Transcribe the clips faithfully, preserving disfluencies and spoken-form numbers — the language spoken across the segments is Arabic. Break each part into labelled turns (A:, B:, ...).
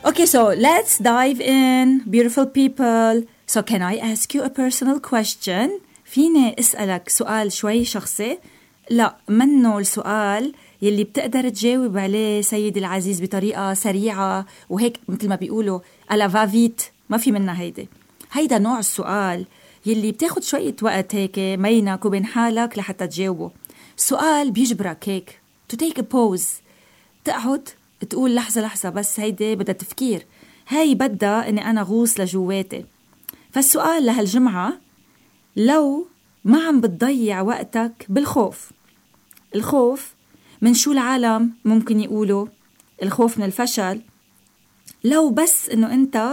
A: Okay, so let's dive in, beautiful people. So can I ask you a personal question? فيني أسألك سؤال شوي شخصي؟ لا، منه السؤال يلي بتقدر تجاوب عليه سيدي العزيز بطريقة سريعة وهيك مثل ما بيقولوا على فافيت. ما في منها هيدا. هيدا نوع السؤال يلي بتاخد شوية وقت هيك بينك وبين حالك لحتى تجاوبه. سؤال بيجبرك هيك to take a pause، تقعد تقول لحظة لحظة بس، هيدا بدها تفكير، هاي بدها اني انا غوص لجواتي. فالسؤال لهالجمعة، لو ما عم بتضيع وقتك بالخوف، الخوف من شو العالم ممكن يقولوا، الخوف من الفشل، لو بس انه انت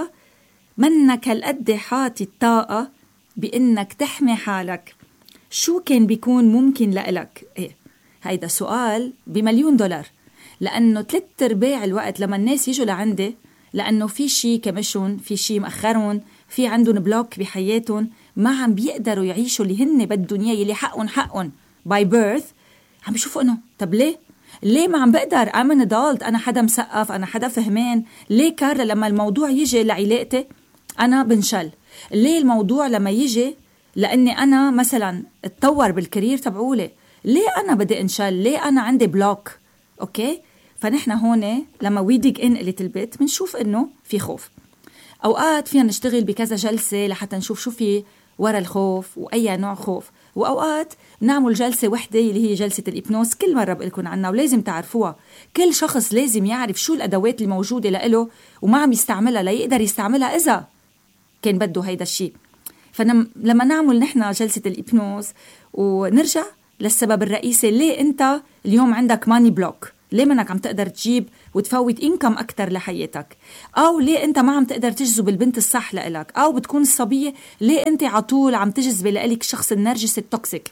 A: منك هالقد حاطي الطاقة بانك تحمي حالك، شو كان بيكون ممكن لإلك؟ ايه هيدا سؤال بمليون دولار، لأنه ثلاث ارباع الوقت لما الناس يجوا لعندي لأنه في شي كمشون، في شي مأخرون، في عندهم بلوك بحياتهم، ما عم بيقدروا يعيشوا اللي هن بدهم اياه، يلي حقهم حقهم باي بيرث، عم بيشوفوا انه طب ليه ليه ما عم بقدر I'm an adult، انا حدا مسقف، انا حدا فهمان، ليه كارلا لما الموضوع يجي لعلاقتي انا بنشل، ليه الموضوع لما يجي لاني انا مثلا اتطور بالكارير تبعولي، ليه انا بدي انشل، ليه انا عندي بلوك. اوكي، فنحن هون لما ويديك ان قلت البيت بنشوف انه في خوف. اوقات فينا نشتغل بكذا جلسة لحتى نشوف شو في ورا الخوف واي نوع خوف، واوقات نعمل جلسة وحدة اللي هي جلسة الإبنوز، كل مرة بقلكن عنها ولازم تعرفوها. كل شخص لازم يعرف شو الادوات الموجودة لإله وما عم يستعملها ليقدر يستعملها اذا كان بده هيدا الشيء. فلما نعمل نحن جلسة الإبنوز ونرجع للسبب الرئيسي، ليه انت اليوم عندك ماني بلوك، ليه منك عم تقدر تجيب وتفوت إنكم أكتر لحياتك، أو ليه أنت ما عم تقدر تجذب البنت الصح لإلك، أو بتكون الصبية ليه أنت عطول عم تجذب لإلك شخص النرجس التوكسيك.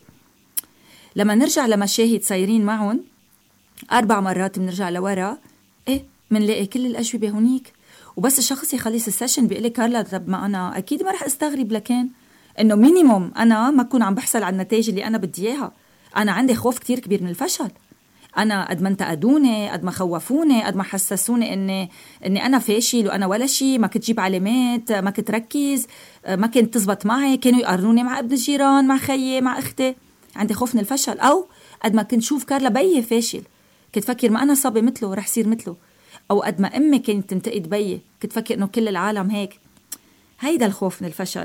A: لما نرجع لمشاهد صايرين معهم أربع مرات بنرجع لورا، إيه منلاقي كل الأجوبة هونيك، وبس الشخص يخلص السيشن بيقلي كارلا طب ما أنا أكيد ما رح أستغرب لكن إنه مينيموم أنا ما أكون عم بحصل على النتائج اللي أنا بدي إياها، أنا عندي خوف كتير كبير من الفشل، أنا قد ما انتقدوني، قد ما خوفوني، قد ما حسسوني إني إني أنا فاشل وأنا ولا شيء، ما كنت جيب علامات، ما كنت ركز، ما كنت تزبط معي، كانوا يقارنوني مع ابن الجيران، مع خيي، مع أختي، عندي خوف من الفشل. أو قد ما كنت شوف كارلا بيي فاشل كنت فكر ما أنا صابي مثله رح صير مثله، أو قد ما أمي كانت تنتقد بيي كنت فكر إنه كل العالم هيك. هيدا الخوف من الفشل.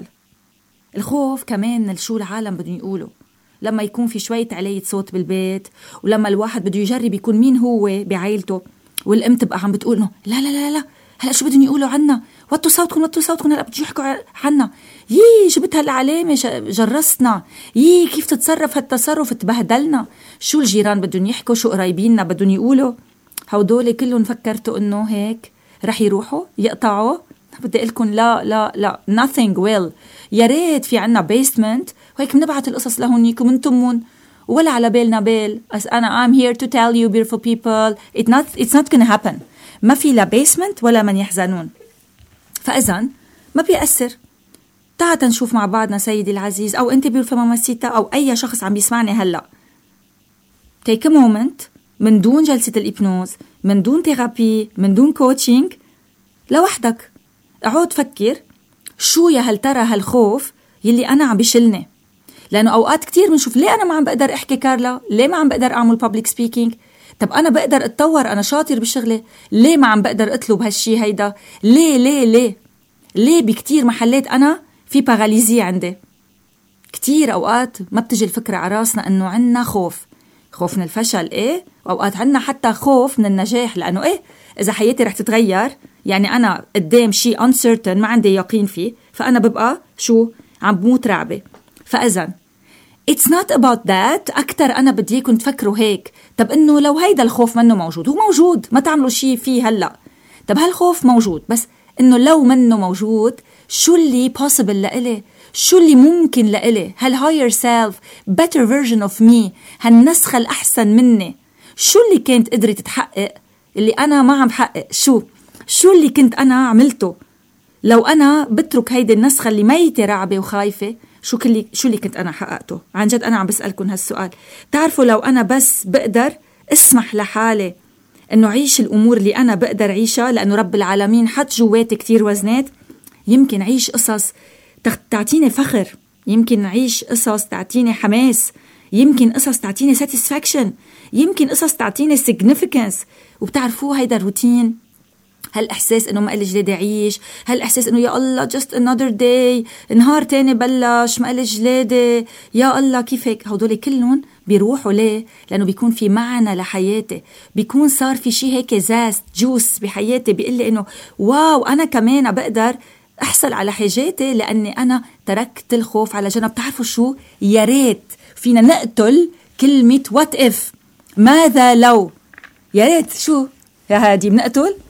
A: الخوف كمان من شو العالم بدهم يقولوا لما يكون في شوية علية صوت بالبيت، ولما الواحد بده يجرب يكون مين هو بعائلته، والأم تبقى عم بتقول إنه لا لا لا لا هلأ شو بدهم يقولوا عنا، وطوا صوتكم وطوا صوتكم، هلأ بدهم يحكوا عنا، يي جبت هالعلامة جرستنا، يي كيف تتصرف هالتصرف تبهدلنا، شو الجيران بدهم يحكوا، شو قرايبيننا بدهم يقولوا. هودول كلهم فكرتوا إنه هيك رح يروحوا يقطعوا. بدي أقولكم لا لا لا nothing will. يا ريت في عنا basement وهيك بنبعت القصص لهونيكم انتمون ولا على بالنا بال. أنا I'm here to tell you beautiful people it's not it's not gonna happen. ما في لا basement ولا من يحزنون. فإذن ما بيأثر. تعال نشوف مع بعضنا سيدي العزيز، أو أنت beautiful ماماسيتا، أو أي شخص عم بيسمعني هلأ. take a moment من دون جلسة الإبنوز، من دون ثيرابي، من دون كوتشنج، لوحدك اقعد فكر شو يا هل ترى هالخوف يلي أنا عم بيشلني. لأنه أوقات كتير بنشوف ليه أنا ما عم بقدر أحكي كارلا، ليه ما عم بقدر أعمل public speaking، طب أنا بقدر أتطور، أنا شاطر بشغلي، ليه ما عم بقدر أطلب هالشي هيدا، ليه ليه ليه ليه بكتير محلات أنا في باراليزي عندي. كتير أوقات ما بتجي الفكرة على راسنا أنه عنا خوف، خوف من الفشل إيه، وأوقات عنا حتى خوف من النجاح، لأنه إيه إذا حياتي رح تتغير، يعني أنا قدام شيء uncertain ما عندي يقين فيه، فأنا ببقى شو عم بموت رعبة. فإذن it's not about that. أكتر أنا بديكم تفكروا هيك، طب إنه لو هيدا الخوف منه موجود، هو موجود ما تعملوا شيء فيه هلأ، طب هالخوف موجود، بس إنه لو منه موجود شو اللي possible لإلي، شو اللي ممكن لإلي، هال higher self better version of me، هالنسخة الأحسن مني، شو اللي كانت قدرت تتحقق اللي أنا ما عم بحقق، شو شو اللي كنت أنا عملته لو أنا بترك هيدي النسخة اللي ميتة رعبة وخايفة، شو كلي شو اللي كنت أنا حققته. عن جد أنا عم بسألكم هالسؤال. تعرفوا لو أنا بس بقدر اسمح لحالي إنه عيش الأمور اللي أنا بقدر عيشها لأنه رب العالمين حط جواتي كتير وزنات. يمكن عيش قصص تعطيني فخر، يمكن عيش قصص تعطيني حماس، يمكن قصص تعطيني satisfaction، يمكن قصص تعطيني significance. وبتعرفوه هيدا الروتين، هالإحساس إنه ما قلي جلادي عيش، هالإحساس إنه يا الله just another day، نهار تاني بلش ما قلي جلادي، يا الله كيف هيك. هدول كلهم بيروحوا ليه؟ لأنه بيكون في معنى لحياتي، بيكون صار في شيء هيك زاست جوس بحياتي بيقلي إنه واو أنا كمان بقدر أحصل على حاجاتي لأني أنا تركت الخوف على جنب. بتعرفوا شو؟ يا ريت فينا نقتل كلمة what if، ماذا لو. يا ريت شو يا هادي بنقتل